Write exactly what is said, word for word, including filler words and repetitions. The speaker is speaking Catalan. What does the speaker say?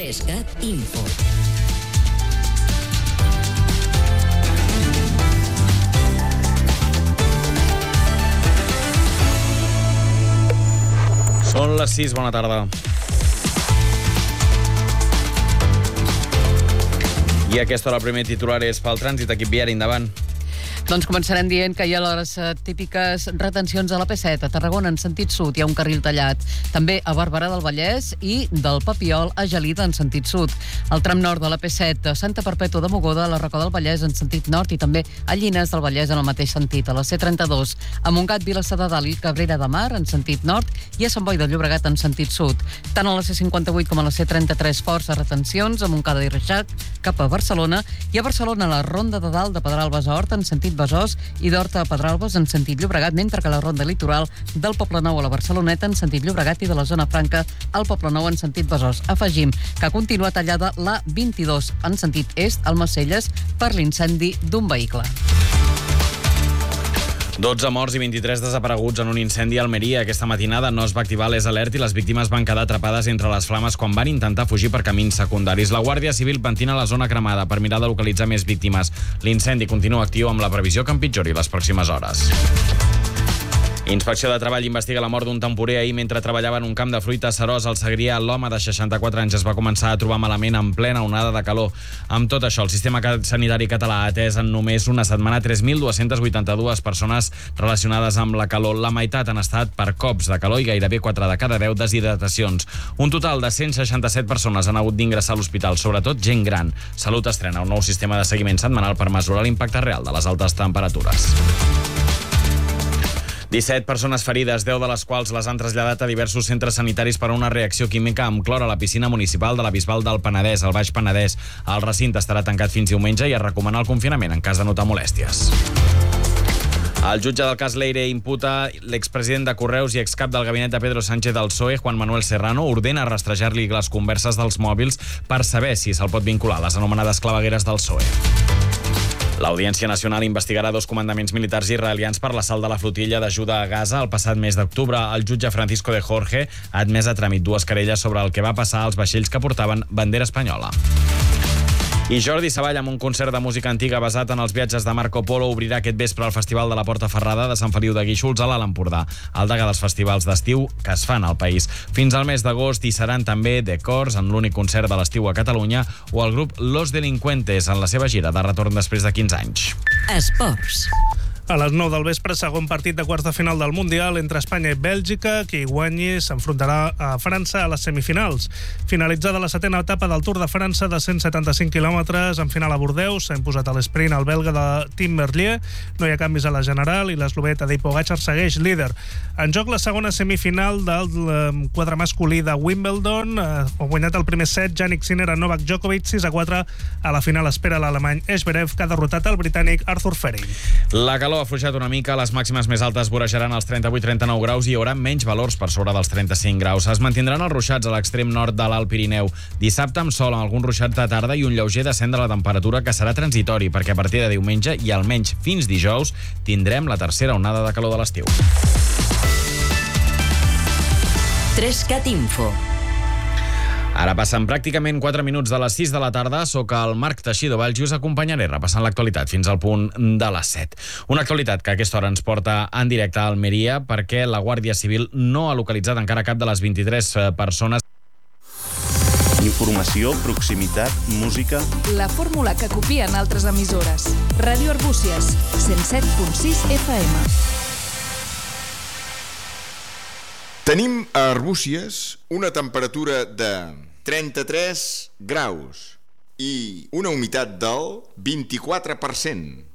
Trescat Info. Són les sis, bona tarda. I a aquesta hora el primer titular és pel trànsit, equip viari, endavant. Doncs començarem dient que hi ha les típiques retencions a la P set, a Tarragona en sentit sud, hi ha un carril tallat. També a Barberà del Vallès i del Papiol a Gelida en sentit sud. Al tram nord de la P set, a Santa Perpètua de Mogoda, a la Roca del Vallès en sentit nord i també a Llinars del Vallès en el mateix sentit. A la C trenta-dos, a Montgat, Vilassar de Dalt i Cabrera de Mar en sentit nord i a Sant Boi de Llobregat en sentit sud. Tant a la C cinquanta-vuit com a la C trenta-tres, força retencions a Montcada i Reixac cap a Barcelona i a Barcelona a la Ronda de Dalt de Pedralbes a Horta en sentit Besòs i d'Horta a Pedralbes en sentit Llobregat, mentre que la ronda litoral del Poblenou a la Barceloneta en sentit Llobregat i de la zona franca al Poblenou en sentit Besòs. Afegim que continua tallada la vint-i-dos en sentit est al Macelles per l'incendi d'un vehicle. dotze morts i vint-i-tres desapareguts en un incendi a Almeria. Aquesta matinada no es va activar l'E S Alert i les víctimes van quedar atrapades entre les flames quan van intentar fugir per camins secundaris. La Guàrdia Civil pentina la zona cremada per mirar de localitzar més víctimes. L'incendi continua actiu amb la previsió que empitjori les pròximes hores. Inspecció de Treball investiga la mort d'un temporer ahir mentre treballava en un camp de fruita a Seròs, al Segrià. L'home de seixanta-quatre anys es va començar a trobar malament en plena onada de calor. Amb tot això, el sistema sanitari català ha atès en només una setmana tres mil dos-cents vuitanta-dues persones relacionades amb la calor. La meitat han estat per cops de calor i gairebé quatre de cada deu deshidratacions. Un total de cent seixanta-set persones han hagut d'ingressar a l'hospital, sobretot gent gran. Salut estrena un nou sistema de seguiment setmanal per mesurar l'impacte real de les altes temperatures. disset persones ferides, deu de les quals les han traslladat a diversos centres sanitaris per a una reacció química amb clor a la piscina municipal de la Bisbal del Penedès, al Baix Penedès. El recinte estarà tancat fins diumenge i es recomana el confinament en cas de notar molèsties. El jutge del cas Leire imputa l'expresident de Correus i excap del gabinet de Pedro Sánchez del P S O E, Juan Manuel Serrano, ordena rastrejar-li les converses dels mòbils per saber si se'l pot vincular a les anomenades clavegueres del P S O E. L'Audiència Nacional investigarà dos comandaments militars israelians per l'assalt de la flotilla d'ajuda a Gaza el passat mes d'octubre. El jutge Francisco de Jorge ha admès a tràmit dues querelles sobre el que va passar als vaixells que portaven bandera espanyola. I Jordi Savall, amb un concert de música antiga basat en els viatges de Marco Polo, obrirà aquest vespre el Festival de la Porta Ferrada de Sant Feliu de Guíxols a l'Alt Empordà, el degà dels festivals d'estiu que es fan al país. Fins al mes d'agost hi seran també The Cors, en l'únic concert de l'estiu a Catalunya, o el grup Los Delincuentes, en la seva gira de retorn després de quinze anys. Esports. A les nou del vespre, segon partit de quarts de final del Mundial entre Espanya i Bèlgica. Qui guanyi s'enfrontarà a França a les semifinals. Finalitzada la setena etapa del Tour de França de cent setanta-cinc quilòmetres, en final a Bordeus, s'ha imposat a l'esprint el belga de Tim Merlier. No hi ha canvis a la general i l'eslovè Tadej Pogačar segueix líder. En joc la segona semifinal del eh, quadre masculí de Wimbledon. Eh, ha guanyat el primer set Jannik Sinner a Novak Djokovic, sis a quatre. A la final espera l'alemany Zverev, que ha derrotat el britànic Arthur Fering. La calor ha afluixat una mica, les màximes més altes vorejaran els trenta-vuit trenta-nou graus i hi haurà menys valors per sobre dels trenta-cinc graus. Es mantindran els ruixats a l'extrem nord de l'Alt Pirineu. Dissabte amb sol, amb algun ruixat de tarda i un lleuger descens de la temperatura que serà transitori, perquè a partir de diumenge i almenys fins dijous tindrem la tercera onada de calor de l'estiu. Trescat Info. Ara passen pràcticament quatre minuts de les sis de la tarda. Soc el Marc Teixidó Valls i us acompanyaré repassant l'actualitat fins al punt de les set. Una actualitat que a aquesta hora ens porta en directe a Almeria perquè la Guàrdia Civil no ha localitzat encara cap de les vint-i-tres persones. Informació, proximitat, música... La fórmula que copien altres emissores. Ràdio Arbúcies, cent set punt sis F M. Tenim a Arbúcies una temperatura de trenta-tres graus i una humitat del vint-i-quatre per cent.